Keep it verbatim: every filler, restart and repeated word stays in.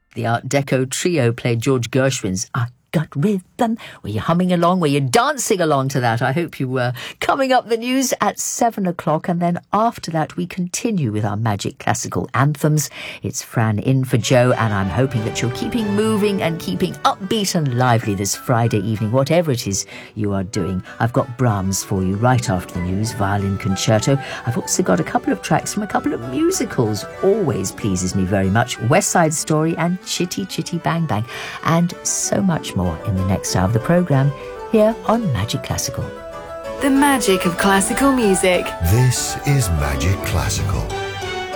The Art Deco trio played George Gershwin's I Got Rhythm. Were you humming along? Were you dancing along to that? I hope you were. Coming up, the news at seven o'clock, and then after that we continue with our Magic Classical Anthems. It's Fran in for Joe, and I'm hoping that you're keeping moving and keeping upbeat and lively this Friday evening, whatever it is you are doing. I've got Brahms for you right after the news, violin concerto. I've also got a couple of tracks from a couple of musicals. Always pleases me very much. West Side Story and Chitty Chitty Bang Bang, and so much more in the next hour of the programme here on Magic Classical. The magic of classical music. This is Magic Classical.